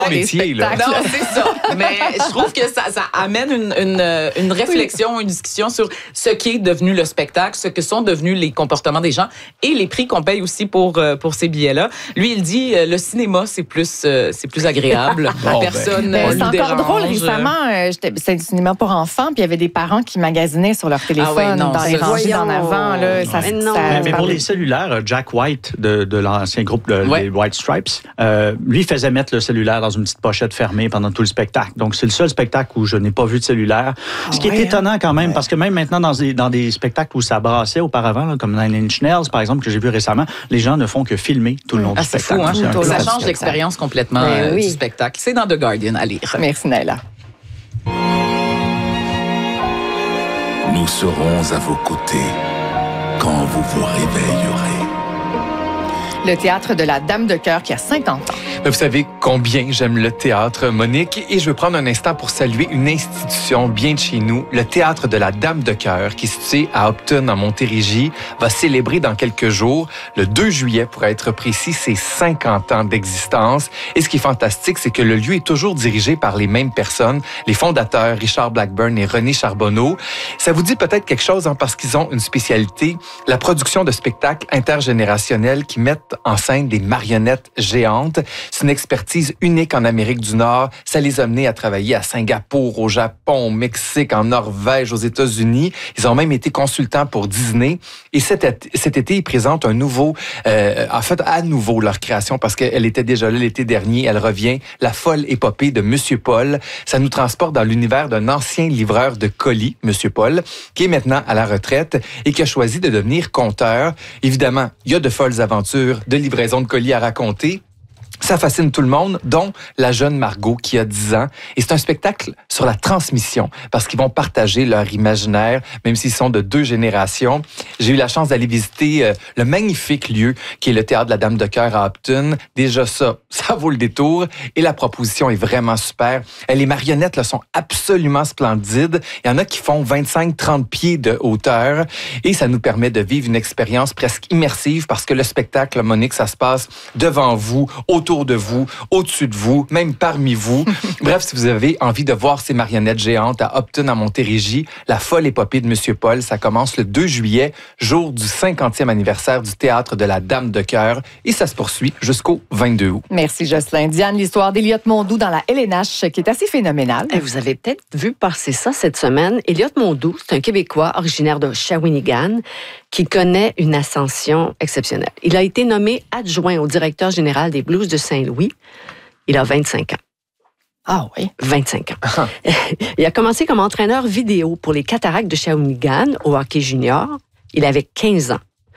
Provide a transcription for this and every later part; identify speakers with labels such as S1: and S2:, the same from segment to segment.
S1: métier, là.
S2: Non, c'est ça. Mais je trouve que ça amène une réflexion, une discussion sur ce qui est devenu le spectacle, ce que sont devenus les comportements des gens et les prix qu'on paye aussi pour ces billets-là. Lui, il dit le cinéma, c'est plus agréable. Personne
S3: c'est encore drôle. Récemment, c'était du cinéma pour enfants, puis il y avait des parents qui magasinaient sur leur téléphone dans les rangées en avant. Là,
S4: mais pour les cellulaires, Jack White de l'ancien groupe les White Stripes, lui faisait mettre le cellulaire dans une petite pochette fermée pendant tout le spectacle. Donc, c'est le seul spectacle où je n'ai pas vu de cellulaire. Ce qui est étonnant quand même, parce que même maintenant, dans des spectacles où ça brassait auparavant, là, comme Nine Inch Nails, par exemple, que j'ai vu récemment, les gens ne font que filmer tout le long du spectacle.
S2: C'est fou, hein? Ça change l'expérience complètement du spectacle. C'est dans The Guardian à lire.
S3: Merci, Naila.
S5: Nous serons à vos côtés quand vous vous réveillerez.
S3: Le théâtre de la Dame de Cœur qui a 50 ans.
S1: Vous savez combien j'aime le théâtre, Monique, et je veux prendre un instant pour saluer une institution bien de chez nous, le Théâtre de la Dame de Cœur, qui est situé à Upton, en Montérégie, va célébrer dans quelques jours, le 2 juillet pour être précis, ses 50 ans d'existence. Et ce qui est fantastique, c'est que le lieu est toujours dirigé par les mêmes personnes, les fondateurs Richard Blackburn et René Charbonneau. Ça vous dit peut-être quelque chose, hein, parce qu'ils ont une spécialité, la production de spectacles intergénérationnels qui mettent en scène des marionnettes géantes. C'est une expertise unique en Amérique du Nord. Ça les a menés à travailler à Singapour, au Japon, au Mexique, en Norvège, aux États-Unis. Ils ont même été consultants pour Disney. Et cet été, ils présentent à nouveau leur création, parce qu'elle était déjà là l'été dernier. Elle revient, La folle épopée de Monsieur Paul. Ça nous transporte dans l'univers d'un ancien livreur de colis, Monsieur Paul, qui est maintenant à la retraite et qui a choisi de devenir conteur. Évidemment, il y a de folles aventures de livraison de colis à raconter. Ça fascine tout le monde, dont la jeune Margot qui a 10 ans. Et c'est un spectacle sur la transmission, parce qu'ils vont partager leur imaginaire, même s'ils sont de 2 générations. J'ai eu la chance d'aller visiter le magnifique lieu qui est le Théâtre de la Dame de Cœur à Upton. Déjà ça vaut le détour. Et la proposition est vraiment super. Les marionnettes là, sont absolument splendides. Il y en a qui font 25-30 pieds de hauteur. Et ça nous permet de vivre une expérience presque immersive, parce que le spectacle, Monique, ça se passe devant vous, autour de vous, au-dessus de vous, même parmi vous. Bref, si vous avez envie de voir ces marionnettes géantes à Upton, en Montérégie, La folle épopée de Monsieur Paul, ça commence le 2 juillet, jour du 50e anniversaire du Théâtre de la Dame de Cœur, et ça se poursuit jusqu'au 22 août.
S3: Merci, Jocelyn. Diane, l'histoire d'Eliott Mondou dans la LNH, qui est assez phénoménale.
S6: Vous avez peut-être vu passer ça cette semaine. Eliott Mondou, c'est un Québécois originaire de Shawinigan qui connaît une ascension exceptionnelle. Il a été nommé adjoint au directeur général des Blues de Saint-Louis. Il a 25 ans.
S3: Ah oui?
S6: 25 ans. Il a commencé comme entraîneur vidéo pour les Cataractes de Shawinigan au hockey junior. Il avait 15 ans.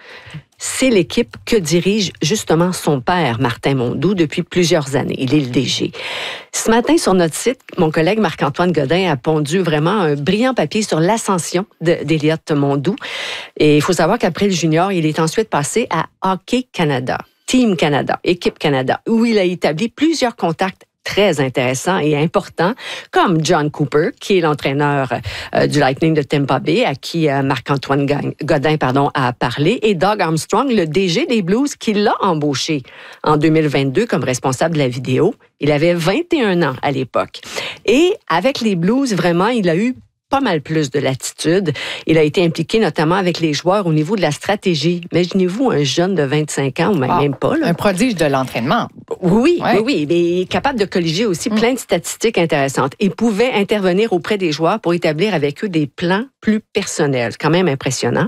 S6: C'est l'équipe que dirige justement son père, Martin Mondou, depuis plusieurs années. Il est le DG. Ce matin, sur notre site, mon collègue Marc-Antoine Godin a pondu vraiment un brillant papier sur l'ascension d'Eliott Mondou. Et il faut savoir qu'après le junior, il est ensuite passé à Hockey Canada, Team Canada, Équipe Canada, où il a établi plusieurs contacts très intéressant et important, comme John Cooper, qui est l'entraîneur du Lightning de Tampa Bay, à qui Marc-Antoine Godin a parlé, et Doug Armstrong, le DG des Blues, qui l'a embauché en 2022 comme responsable de la vidéo. Il avait 21 ans à l'époque. Et avec les Blues, vraiment, il a eu pas mal plus de latitude. Il a été impliqué notamment avec les joueurs au niveau de la stratégie. Imaginez-vous un jeune de 25 ans, ou même pas. Là.
S3: Un prodige de l'entraînement.
S6: Oui, mais capable de colliger aussi plein de statistiques intéressantes. Il pouvait intervenir auprès des joueurs pour établir avec eux des plans plus personnels. C'est quand même impressionnant.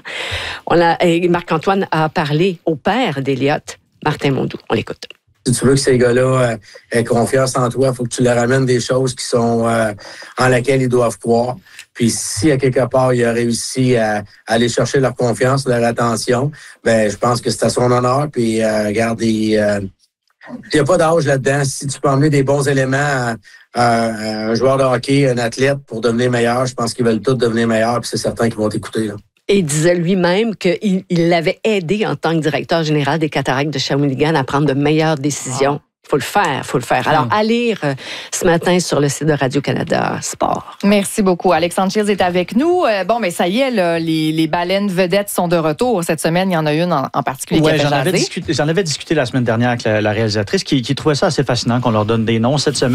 S6: Marc-Antoine a parlé au père d'Eliott, Martin Mondou. On l'écoute.
S7: Si tu veux que ces gars-là aient confiance en toi, il faut que tu leur amènes des choses qui sont en lesquelles ils doivent croire. Puis si à quelque part, il a réussi à aller chercher leur confiance, leur attention, ben je pense que c'est à son honneur. Puis regarde, il n'y a pas d'âge là-dedans. Si tu peux emmener des bons éléments à un joueur de hockey, un athlète pour devenir meilleur, je pense qu'ils veulent tous devenir meilleurs. Puis c'est certain qu'ils vont t'écouter, là.
S6: Et il disait lui-même qu'il l'avait aidé en tant que directeur général des Cataractes de Shawinigan à prendre de meilleures décisions. faut le faire. Alors, à lire ce matin sur le site de Radio-Canada Sport.
S3: Merci beaucoup. Alexandre Childs est avec nous. Mais ça y est, là, les baleines vedettes sont de retour. Cette semaine, il y en a une en particulier qui a fait jaser.
S4: J'en avais discuté la semaine dernière avec la réalisatrice qui trouvait ça assez fascinant qu'on leur donne des noms cette semaine.